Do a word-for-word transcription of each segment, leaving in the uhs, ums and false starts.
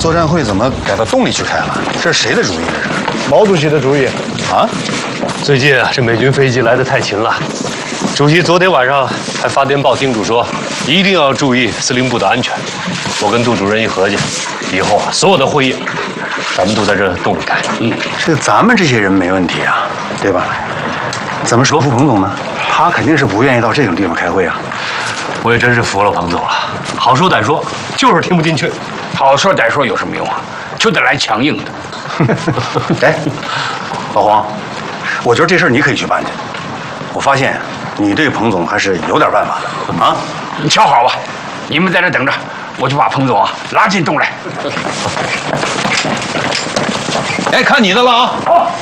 作战会怎么改到洞里去开了？这是谁的主意？这是毛主席的主意啊！ 最近啊，这美军飞机来得太勤了。主席昨天晚上还发电报叮嘱说，一定要注意司令部的安全。我跟杜主任一合计，以后啊，所有的会议，咱们都在这洞里开。 嗯，这咱们这些人没问题啊，对吧？怎么说服彭总呢？他肯定是不愿意到这种地方开会啊。 我也真是服了彭总了，好说歹说，就是听不进去。 好说歹说有什么用啊？就得来强硬的。 哎，老黄，我觉得这事儿你可以去办去。我发现你对彭总还是有点办法的啊。 你瞧好吧，你们在这等着，我就把彭总啊拉进洞来。 哎，看你的了啊！ 好。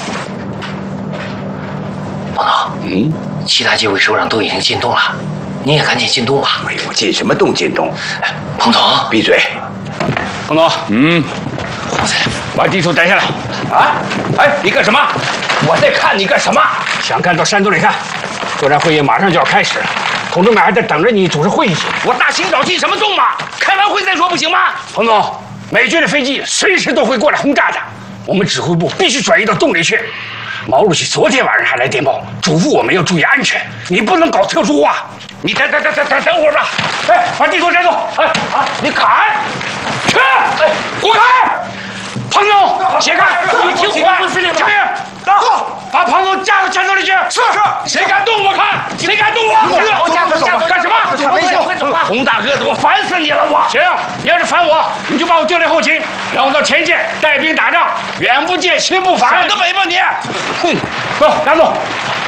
彭总，嗯，其他几位首长都已经进洞了，你也赶紧进洞吧。 哎呦，进什么洞？进洞！ 彭总， 闭嘴！ 彭总，嗯，把地图带下来。啊！哎，你干什么？我在看你干什么？想看到山洞里看。作战会议马上就要开始了，同志们还在等着你主持会议。我大清早进什么洞嘛？开完会再说不行吗？彭总，美军的飞机随时都会过来轰炸的，我们指挥部必须转移到洞里去。毛主席昨天晚上还来电报，嘱咐我们要注意安全，你不能搞特殊化。你等等等等等等会儿吧。哎，把地图摘走。哎啊，你砍，去，哎，滚开！彭总，解开！你听话，司令长兵，走，把彭总架到山洞里去。是是，谁敢动我看？谁敢动我？我架走干什么？没事，洪大个子，我烦死你了！我行，你要是烦我，你就把我调练后勤，让我到前线带兵打仗，远不见，近不烦。都没问题。哼，走，拿走。